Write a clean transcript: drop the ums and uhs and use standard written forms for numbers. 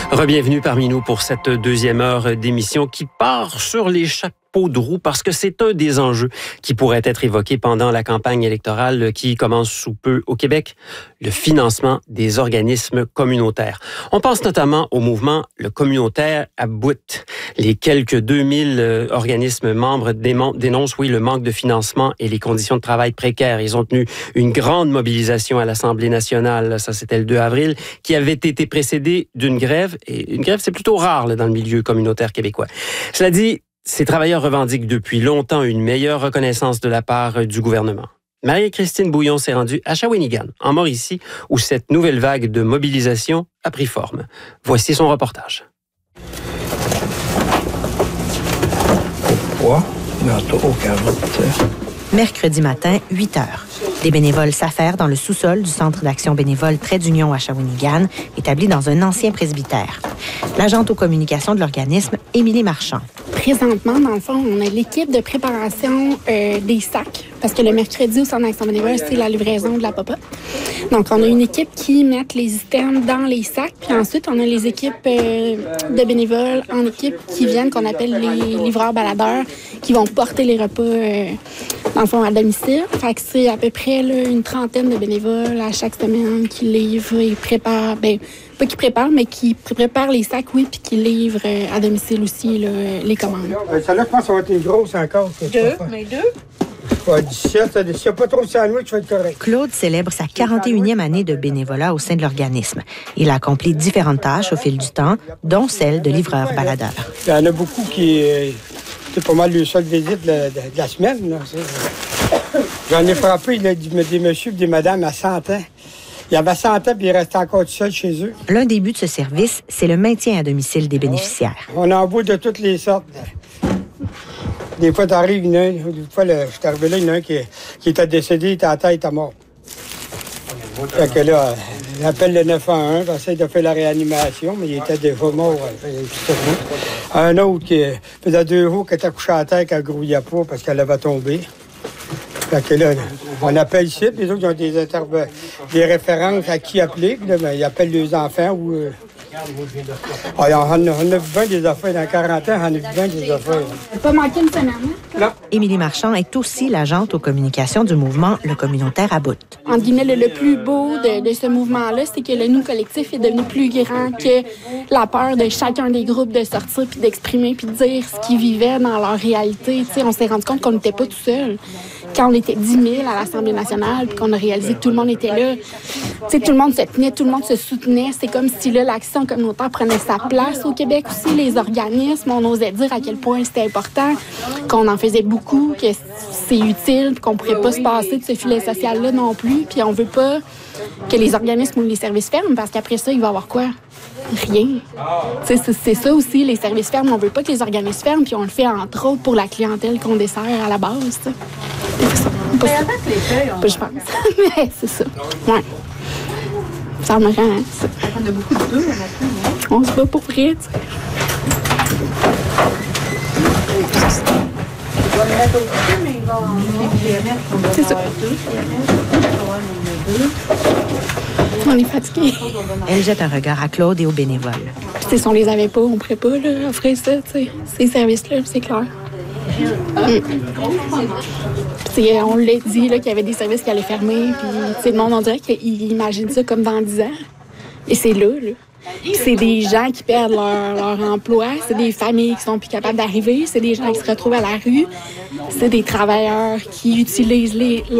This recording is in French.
Rebienvenue parmi nous pour cette deuxième heure d'émission qui part sur les chapeaux de roue parce que c'est un des enjeux qui pourrait être évoqué pendant la campagne électorale qui commence sous peu au Québec, le financement des organismes communautaires. On pense notamment au mouvement Le Communautaire à bout. Les quelques 2000 organismes membres dénoncent, le manque de financement et les conditions de travail précaires. Ils ont tenu une grande mobilisation à l'Assemblée nationale, ça c'était le 2 avril, qui avait été précédée d'une grève. Et une grève, c'est plutôt rare dans le milieu communautaire québécois. Cela dit, ces travailleurs revendiquent depuis longtemps une meilleure reconnaissance de la part du gouvernement. Marie-Christine Bouillon s'est rendue à Shawinigan, en Mauricie, où cette nouvelle vague de mobilisation a pris forme. Voici son reportage. Mercredi matin, 8 heures. Des bénévoles s'affairent dans le sous-sol du Centre d'action bénévole Trait d'Union à Shawinigan, établi dans un ancien presbytère. L'agente aux communications de l'organisme, Émilie Marchand. Présentement, dans le fond, on a l'équipe de préparation des sacs, parce que le mercredi au Centre d'action bénévole, c'est la livraison de la pop-up. Donc, on a une équipe qui met les items dans les sacs, puis ensuite, on a les équipes de bénévoles en équipe qui viennent, qu'on appelle les livreurs-baladeurs, qui vont porter les repas, dans le fond, à domicile. Fait que c'est à peu près là, une trentaine de bénévoles à chaque semaine qui livrent et préparent, pas qui préparent, mais qui préparent les sacs, oui, puis qui livrent à domicile aussi là, les commandes. Celle-là, je pense que ça va être une grosse encore. Deux. Ouais, 17, s'il n'y a pas trop de sandwich, ça va être correct. Claude célèbre sa 41e année de bénévolat au sein de l'organisme. Il a accompli différentes tâches au fil du temps, dont celle de livreur-baladeur. Il y en a beaucoup qui... c'est pas mal le seul visite de la semaine. Là, j'en ai frappé des messieurs et des madames à 100 ans. Il y avait 100 ans, puis ils restaient encore tout seuls chez eux. L'un des buts de ce service, c'est le maintien à domicile des bénéficiaires. On en voit de toutes les sortes. Des fois, t'arrives, des fois, je suis arrivé là, il y en a un qui était décédé, il était à la tête, il était mort. Fait que là, on appelle le 911, on essaie de faire la réanimation, mais il était déjà mort. Un autre qui faisait 2 jours qui était couché à terre, qui ne grouillait pas parce qu'elle avait tombé. Fait que là, on appelle ici, puis les autres, ils ont des références à qui appeler, puis là, ils appellent les enfants ou... on a vu bien des affaires dans 40 ans, on a vu bien des affaires. Pas manqué une semaine, hein? Non. Émilie Marchand est aussi l'agente aux communications du mouvement Le Communautaire à bout. Entre guillemets, le plus beau de ce mouvement-là, c'est que le nous collectif est devenu plus grand que la peur de chacun des groupes de sortir puis d'exprimer puis de dire ce qu'ils vivaient dans leur réalité. T'sais, on s'est rendu compte qu'on n'était pas tout seul. Quand on était 10 000 à l'Assemblée nationale puis qu'on a réalisé que tout le monde était là, t'sais, tout le monde se tenait, tout le monde se soutenait. C'est comme si là, l'action communautaire prenait sa place au Québec aussi. Les organismes, on osait dire à quel point c'était important, qu'on en faisait beaucoup, que c'est utile, puis qu'on pourrait pas se passer de ce filet social-là non plus. Puis on veut pas que les organismes ou les services ferment, parce qu'après ça, il va y avoir quoi? Rien. C'est ça aussi, les services ferment. On veut pas que les organismes ferment, puis on le fait entre autres pour la clientèle qu'on dessert à la base. T'sais. Pas je pense. Mais c'est ça. Ouais. Ça me rend. On a beaucoup de deux maintenant. On se bat pour vrai, tu sais. On va le mettre au dessus, mais il va les mettre. C'est ça. On est fatigués. Elle jette un regard à Claude et aux bénévoles. Si on les avait pas, on pourrait pas là, offrir ça, tu sais. Ces services-là, c'est clair. On l'a dit là, qu'il y avait des services qui allaient fermer. Puis, le monde, on dirait qu'il imagine ça comme dans 10 ans. Et c'est là. Puis c'est des gens qui perdent leur emploi. C'est des familles qui sont plus capables d'arriver. C'est des gens qui se retrouvent à la rue. C'est des travailleurs qui utilisent